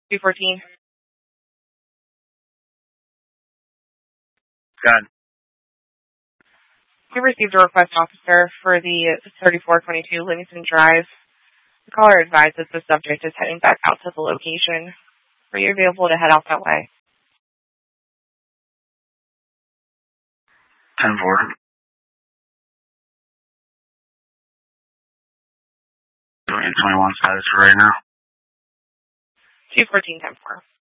214. Good. We received a request, officer, for the 3422 Livingston Drive. The caller advises the subject is heading back out to the location. Are you available to head out that way? 10-4. 21 status for right now. 214, 10-4.